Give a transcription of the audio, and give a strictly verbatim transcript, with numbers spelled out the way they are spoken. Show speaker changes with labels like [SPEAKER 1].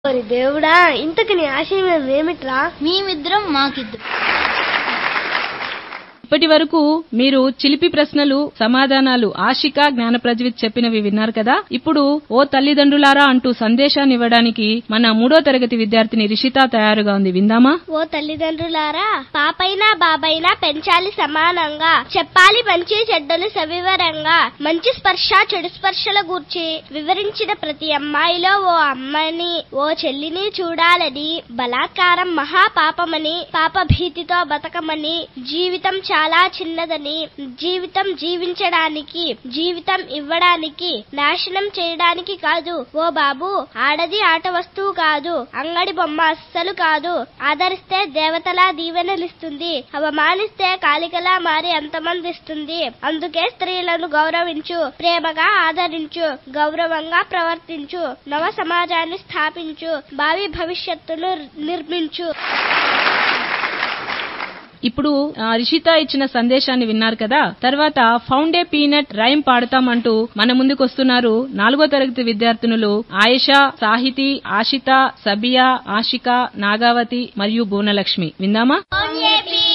[SPEAKER 1] ఓరి దేవుడా, ఇంతకు నీ ఆశయం ఏమిట్రా?
[SPEAKER 2] మేమిద్దరం మాకిద్దరం.
[SPEAKER 3] ఇప్పటి వరకు మీరు చిలిపి ప్రశ్నలు సమాధానాలు ఆశిక జ్ఞాన ప్రజ్విత్ చెప్పినవి విన్నారు కదా. ఇప్పుడు ఓ తల్లిదండ్రులారా అంటూ సందేశాన్ని ఇవ్వడానికి మన మూడో తరగతి విద్యార్థిని రిషిత తయారుగా ఉంది. విందామా?
[SPEAKER 1] ఓ తల్లిదండ్రులారా, పాపైనా బాబైనా పెంచాలి సమానంగా, చెప్పాలి మంచి చెడ్డలు సవివరంగా, మంచి స్పర్శ చెడు స్పర్శల గూర్చి వివరించిన ప్రతి అమ్మాయిలో ఓ అమ్మని ఓ చెల్లిని చూడాలని, బలాత్కారం మహాపాపమని, పాప భీతితో బతకమని, జీవితం చాలా చిన్నదని, జీవితం జీవించడానికి జీవితం ఇవ్వడానికి నాశనం చేయడానికి కాదు. ఓ బాబు, ఆడది ఆట వస్తువు కాదు, అంగడి బొమ్మ అస్సలు కాదు. ఆదరిస్తే దేవతలా దీవెనలిస్తుంది, అవమానిస్తే కాలికలా మారి అంతమందిస్తుంది. అందుకే స్త్రీలను గౌరవించు, ప్రేమగా ఆదరించు, గౌరవంగా ప్రవర్తించు, నవ సమాజాన్ని స్థాపించు, భావి భవిష్యత్తును నిర్మించు.
[SPEAKER 3] ఇప్పుడు రిషిత ఇచ్చిన సందేశాన్ని విన్నారు కదా. తర్వాత ఫౌండే పీనట్ రైమ్ పాడతామంటూ మన ముందుకు వస్తున్నారు నాలుగో తరగతి విద్యార్థినులు ఆయేషా, సాహితి, ఆషిత, సబియా, ఆషిక, నాగావతి మరియు భువనలక్ష్మి. విందామా?